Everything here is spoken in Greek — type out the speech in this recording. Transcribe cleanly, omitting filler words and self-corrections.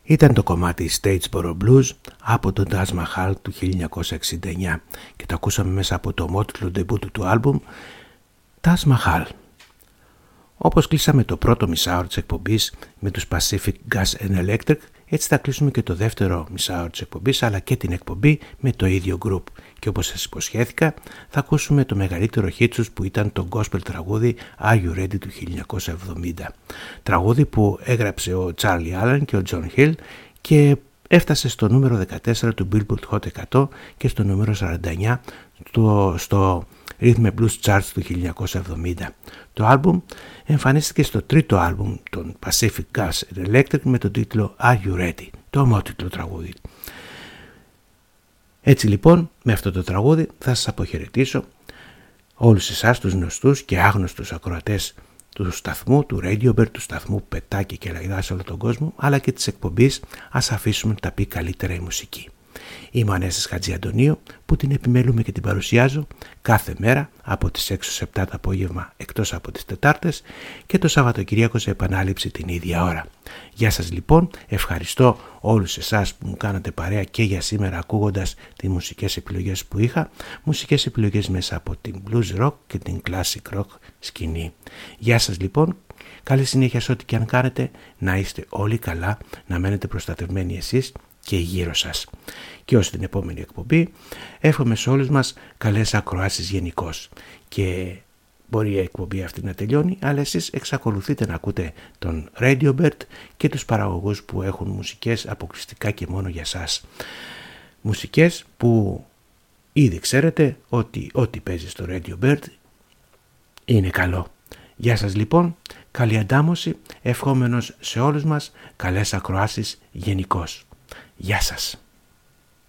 Ήταν το κομμάτι Statesboro Blues από τον Taj Mahal του 1969 και το ακούσαμε μέσα από το ομότιτλο ντεμπούτ του άλμπουμ Taj Mahal. Όπως κλείσαμε το πρώτο μισάωρο της εκπομπής με τους Pacific Gas and Electric, έτσι θα κλείσουμε και το δεύτερο μισάωρο της εκπομπής αλλά και την εκπομπή με το ίδιο group. Και όπως σας υποσχέθηκα θα ακούσουμε το μεγαλύτερο hit τους που ήταν το gospel τραγούδι Are You Ready του 1970. Τραγούδι που έγραψε ο Charlie Allen και ο John Hill και έφτασε στο νούμερο 14 του Billboard Hot 100 και στο νούμερο 49 στο Rhythm Blues Charts του 1970. Το άλμπουμ εμφανίστηκε στο τρίτο άλμπουμ των Pacific Gas and Electric με τον τίτλο Are You Ready, το ομότιτλο τραγούδι. Έτσι λοιπόν με αυτό το τραγούδι θα σας αποχαιρετήσω όλους εσάς τους γνωστούς και άγνωστους ακροατές του σταθμού, του Radio Bird, του σταθμού που πετάει και λαϊδά σε όλο τον κόσμο, αλλά και της εκπομπής Ας αφήσουμε να τα πει καλύτερα η μουσική. Είμαι ο Ανέστης Χατζιαντονίου που την επιμελούμε και την παρουσιάζω κάθε μέρα από τις 6 στις 7 το απόγευμα εκτός από τις Τετάρτες και το Σαββατοκυριακό σε επανάληψη την ίδια ώρα. Γεια σας λοιπόν, ευχαριστώ όλους εσάς που μου κάνατε παρέα και για σήμερα ακούγοντας τις μουσικές επιλογές που είχα, μουσικές επιλογές μέσα από την blues rock και την classic rock σκηνή. Γεια σας λοιπόν, καλή συνέχεια σε ό,τι και αν κάνετε, να είστε όλοι καλά, να μένετε προστατευμένοι εσείς και γύρω σας. Και ως την επόμενη εκπομπή εύχομαι σε όλους μας καλές ακροάσεις γενικώς. Και μπορεί η εκπομπή αυτή να τελειώνει, αλλά εσείς εξακολουθείτε να ακούτε τον Radio Bird και τους παραγωγούς που έχουν μουσικές αποκλειστικά και μόνο για σας. Μουσικές που ήδη ξέρετε ότι ό,τι παίζει στο Radio Bird είναι καλό. Γεια σας λοιπόν, καλή αντάμωση, ευχόμενος σε όλους μας καλές ακροάσεις γενικώς. Γεια σας.